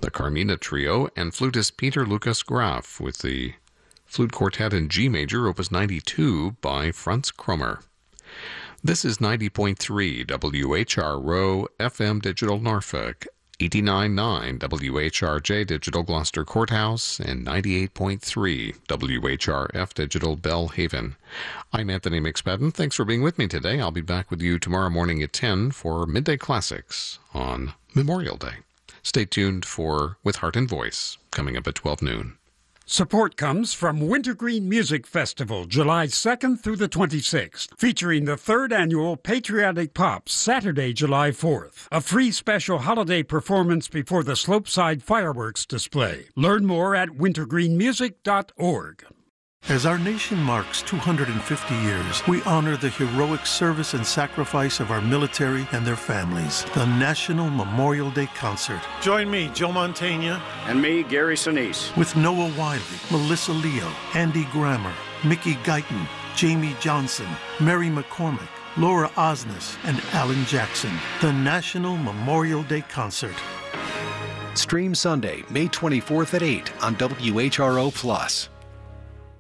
the Carmina Trio, and flutist Peter Lucas Graf with the Flute Quartet in G major, Opus 92 by Franz Krommer. This is 90.3 WHRO FM Digital Norfolk, 89.9 WHRJ Digital Gloucester Courthouse, and 98.3 WHRF Digital Bellhaven. I'm Anthony McSpadden. Thanks for being with me today. I'll be back with you tomorrow morning at 10 for Midday Classics on Memorial Day. Stay tuned for With Heart and Voice, coming up at 12 noon. Support comes from Wintergreen Music Festival, July 2nd through the 26th, featuring the 3rd annual Patriotic Pops, Saturday, July 4th. A free special holiday performance before the Slopeside fireworks display. Learn more at wintergreenmusic.org. As our nation marks 250 years, we honor the heroic service and sacrifice of our military and their families. The National Memorial Day Concert. Join me, Joe Mantegna. And me, Gary Sinise. With Noah Wiley, Melissa Leo, Andy Grammer, Mickey Guyton, Jamie Johnson, Mary McCormick, Laura Osnes, and Alan Jackson. The National Memorial Day Concert. Stream Sunday, May 24th at 8 on WHRO+.